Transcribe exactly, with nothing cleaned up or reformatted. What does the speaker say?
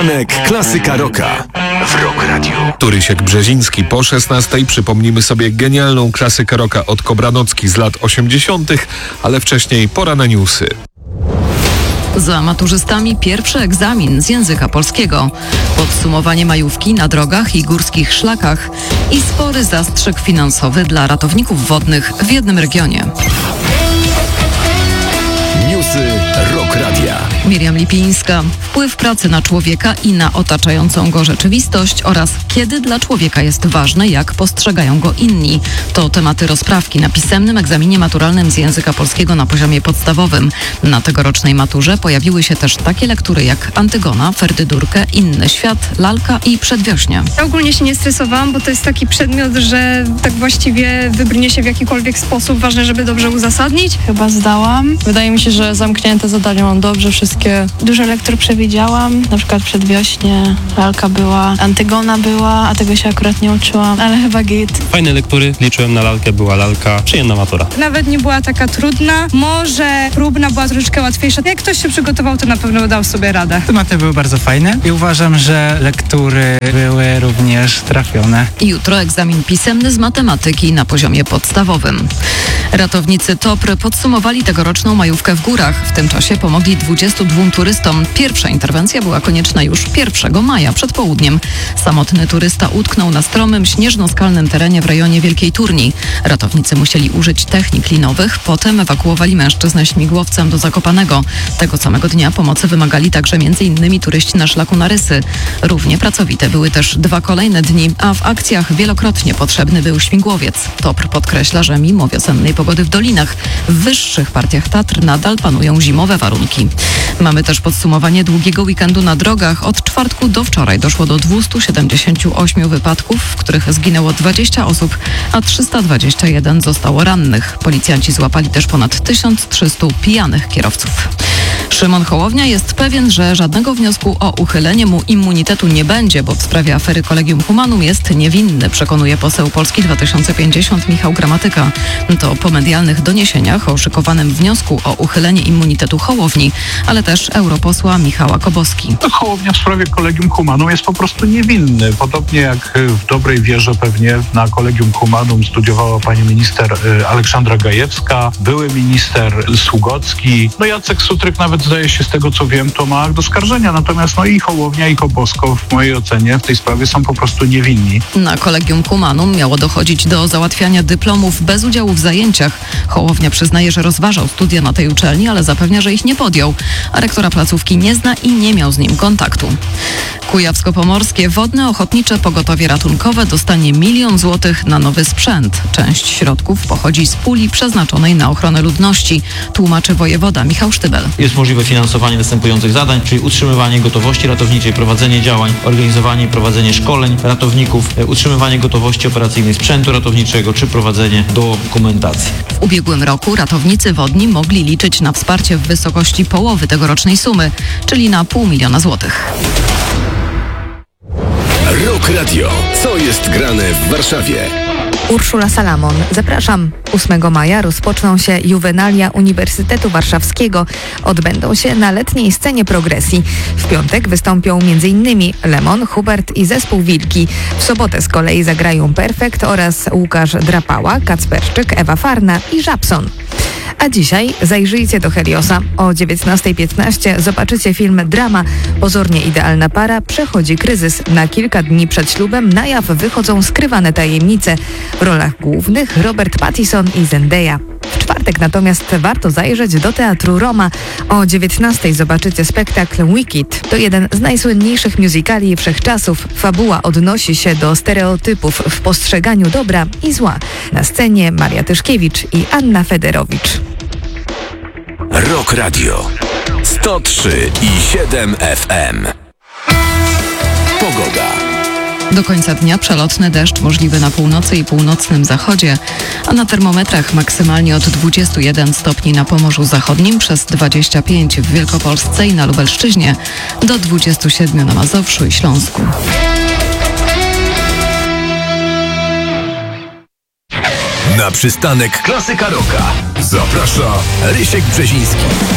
Przystanek Klasyka Rocka w Rock Radio. Tu Rysiek Brzeziński. Po szesnastej przypomnimy sobie genialną klasykę rocka od Kobranocki z lat osiemdziesiątych, ale wcześniej pora na newsy. Za maturzystami pierwszy egzamin z języka polskiego, podsumowanie majówki na drogach i górskich szlakach i spory zastrzyk finansowy dla ratowników wodnych w jednym regionie. Newsy Rock Radia. Miriam Lipińska. Wpływ pracy na człowieka i na otaczającą go rzeczywistość oraz kiedy dla człowieka jest ważny, jak postrzegają go inni. To tematy rozprawki na pisemnym egzaminie maturalnym z języka polskiego na poziomie podstawowym. Na tegorocznej maturze pojawiły się też takie lektury jak Antygona, Ferdydurkę, Inny świat, Lalka i Przedwiośnie. Ja ogólnie się nie stresowałam, bo to jest taki przedmiot, że tak właściwie wybrnie się w jakikolwiek sposób. Ważne, żeby dobrze uzasadnić. Chyba zdałam. Wydaje mi się, że zamknięte zadania mam dobrze wszystkie. Dużo lektur przewidziałam, na przykład Przedwiośnie, Lalka była, Antygona była, a tego się akurat nie uczyłam, ale chyba git. Fajne lektury, liczyłem na Lalkę, była Lalka, przyjemna matura. Nawet nie była taka trudna, może próbna była troszeczkę łatwiejsza. Jak ktoś się przygotował, to na pewno dał sobie radę. Tematy były bardzo fajne i uważam, że lektury były również trafione. Jutro egzamin pisemny z matematyki na poziomie podstawowym. Ratownicy T O P R podsumowali tegoroczną majówkę w górach. W tym czasie pomogli dwudziestu dwóm turystom. Pierwsza interwencja była konieczna już pierwszego maja przed południem. Samotny turysta utknął na stromym, śnieżno-skalnym terenie w rejonie Wielkiej Turni. Ratownicy musieli użyć technik linowych, potem ewakuowali mężczyznę śmigłowcem do Zakopanego. Tego samego dnia pomocy wymagali także między innymi turyści na szlaku na Rysy. Równie pracowite były też dwa kolejne dni, a w akcjach wielokrotnie potrzebny był śmigłowiec. T O P R podkreśla, że mimo wiosennej pogody w dolinach, w wyższych partiach Tatr nadal panują zimowe warunki. Mamy też podsumowanie długiego weekendu na drogach. Od czwartku do wczoraj doszło do dwustu siedemdziesięciu ośmiu wypadków, w których zginęło dwadzieścia osób, a trzysta dwadzieścia jeden zostało rannych. Policjanci złapali też ponad tysiąc trzystu pijanych kierowców. Szymon Hołownia jest pewien, że żadnego wniosku o uchylenie mu immunitetu nie będzie, bo w sprawie afery Collegium Humanum jest niewinny, przekonuje poseł Polski dwa tysiące pięćdziesiąt Michał Gramatyka. To po medialnych doniesieniach o szykowanym wniosku o uchylenie immunitetu Hołowni, ale też europosła Michała Koboski. Hołownia w sprawie Collegium Humanum jest po prostu niewinny. Podobnie jak w dobrej wierze pewnie na Collegium Humanum studiowała pani minister Aleksandra Gajewska, były minister Sługocki, no Jacek Sutryk nawet zdaje się z tego co wiem, to ma akt oskarżenia, natomiast no i Hołownia i Kobosko w mojej ocenie w tej sprawie są po prostu niewinni. Na Collegium Humanum miało dochodzić do załatwiania dyplomów bez udziału w zajęciach. Hołownia przyznaje, że rozważał studia na tej uczelni, ale zapewnia, że ich nie podjął, a rektora placówki nie zna i nie miał z nim kontaktu. Kujawsko-Pomorskie Wodne Ochotnicze Pogotowie Ratunkowe dostanie milion złotych na nowy sprzęt. Część środków pochodzi z puli przeznaczonej na ochronę ludności, tłumaczy wojewoda Michał Sztybel. Jest możliwe finansowanie następujących zadań, czyli utrzymywanie gotowości ratowniczej, prowadzenie działań, organizowanie i prowadzenie szkoleń ratowników, utrzymywanie gotowości operacyjnej sprzętu ratowniczego czy prowadzenie dokumentacji. W ubiegłym roku ratownicy wodni mogli liczyć na wsparcie w wysokości połowy tegorocznej sumy, czyli na pół miliona złotych. Rock Radio. Co jest grane w Warszawie? Urszula Salamon. Zapraszam. ósmego maja rozpoczną się juwenalia Uniwersytetu Warszawskiego. Odbędą się na letniej scenie progresji. W piątek wystąpią m.in. Lemon, Hubert i zespół Wilki. W sobotę z kolei zagrają Perfekt oraz Łukasz Drapała, Kacperszczyk, Ewa Farna i Żabson. A dzisiaj zajrzyjcie do Heliosa. O dziewiętnasta piętnaście zobaczycie film Drama. Pozornie idealna para przechodzi kryzys. Na kilka dni przed ślubem na jaw wychodzą skrywane tajemnice. W rolach głównych Robert Pattinson i Zendaya. W czwartek natomiast warto zajrzeć do Teatru Roma. O dziewiętnastej zobaczycie spektakl Wicked. To jeden z najsłynniejszych musicali wszechczasów. Fabuła odnosi się do stereotypów w postrzeganiu dobra i zła. Na scenie Maria Tyszkiewicz i Anna Federowicz. Rock Radio sto trzy i siedem F M. Pogoda. Do końca dnia przelotny deszcz możliwy na północy i północnym zachodzie, a na termometrach maksymalnie od dwudziestu jeden stopni na Pomorzu Zachodnim, przez dwadzieścia pięć w Wielkopolsce i na Lubelszczyźnie, do dwudziestu siedmiu na Mazowszu i Śląsku. Na przystanek Klasyka Rocka zaprasza Rysiek Brzeziński.